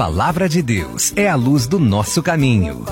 Palavra de Deus é a luz do nosso caminho.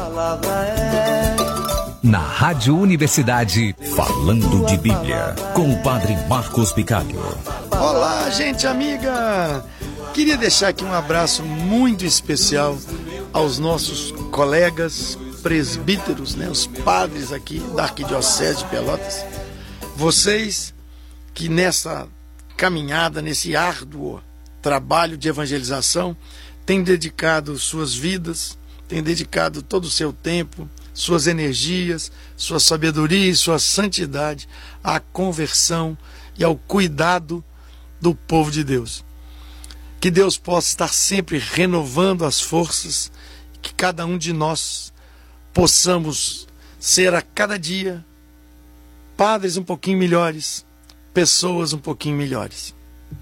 Na Rádio Universidade, falando de Bíblia, com o Padre Marcos Picalho. Olá, gente amiga! Queria deixar aqui um abraço muito especial aos nossos colegas presbíteros, os padres aqui da Arquidiocese de Pelotas. Vocês que nessa caminhada, nesse árduo trabalho de evangelização, têm dedicado suas vidas, têm dedicado todo o seu tempo, suas energias, sua sabedoria e sua santidade à conversão e ao cuidado do povo de Deus. Que Deus possa estar sempre renovando as forças, que cada um de nós possamos ser a cada dia padres um pouquinho melhores, pessoas um pouquinho melhores.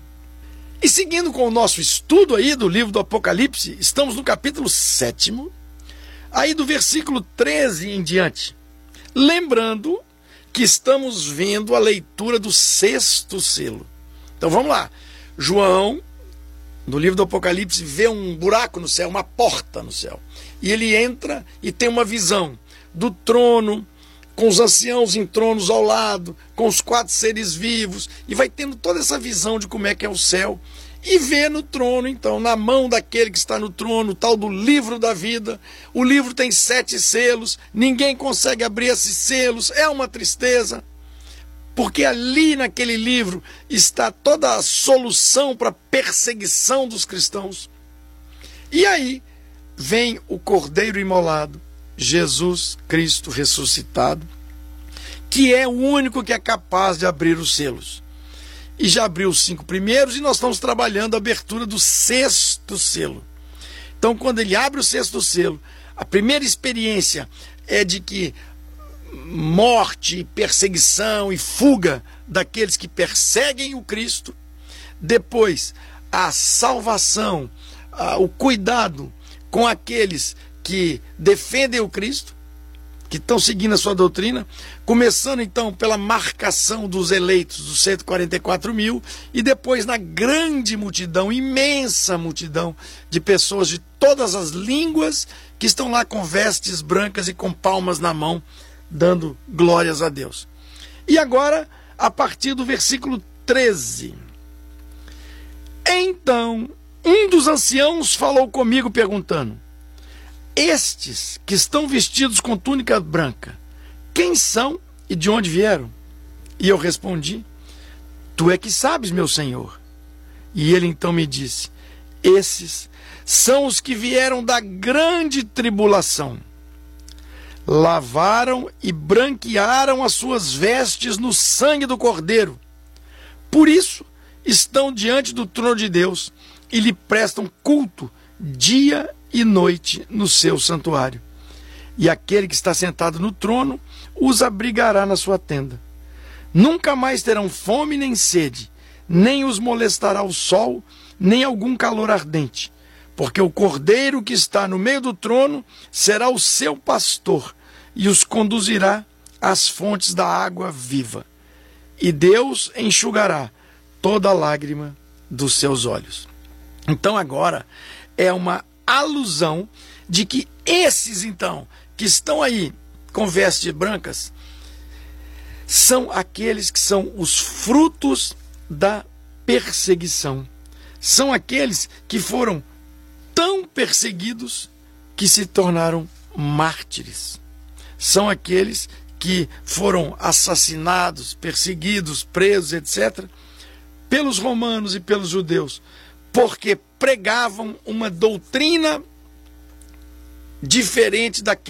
E seguindo com o nosso estudo aí do livro do Apocalipse, estamos no capítulo 7, aí do versículo 13 em diante. Lembrando que estamos vendo a leitura do 6º selo. Então vamos lá. João, no livro do Apocalipse, vê um buraco no céu, uma porta no céu. E ele entra e tem uma visão do trono, com os anciãos em tronos ao lado, com os 4 seres vivos, e vai tendo toda essa visão de como é que é o céu, e vê no trono, então, na mão daquele que está no trono, o tal do livro da vida. O livro tem 7 selos, ninguém consegue abrir esses selos, é uma tristeza, porque ali naquele livro está toda a solução para a perseguição dos cristãos. E aí vem o Cordeiro imolado, Jesus Cristo ressuscitado, que é o único que é capaz de abrir os selos. E já abriu os 5 primeiros e nós estamos trabalhando a abertura do 6º selo. Então, quando ele abre o 6º selo, a primeira experiência é de que morte, perseguição e fuga daqueles que perseguem o Cristo. Depois, a salvação, o cuidado com aqueles que defendem o Cristo, que estão seguindo a sua doutrina, começando então pela marcação dos eleitos, dos 144 mil, e depois na grande multidão, imensa multidão de pessoas de todas as línguas que estão lá com vestes brancas e com palmas na mão, dando glórias a Deus. E agora, a partir do versículo 13. Então, um dos anciãos falou comigo perguntando: estes que estão vestidos com túnica branca, quem são e de onde vieram? E eu respondi: tu é que sabes, meu senhor. E ele então me disse: esses são os que vieram da grande tribulação. Lavaram e branquearam as suas vestes no sangue do Cordeiro. Por isso estão diante do trono de Deus e lhe prestam culto dia e noite no seu santuário. E aquele que está sentado no trono os abrigará na sua tenda. Nunca mais terão fome nem sede, nem os molestará o sol, nem algum calor ardente, porque o Cordeiro que está no meio do trono será o seu pastor e os conduzirá às fontes da água viva. E Deus enxugará toda lágrima dos seus olhos. Então agora é uma alusão de que esses, então, que estão aí com vestes brancas, são aqueles que são os frutos da perseguição. São aqueles que foram tão perseguidos que se tornaram mártires. São aqueles que foram assassinados, perseguidos, presos, etc., pelos romanos e pelos judeus, porque pregavam uma doutrina diferente daquela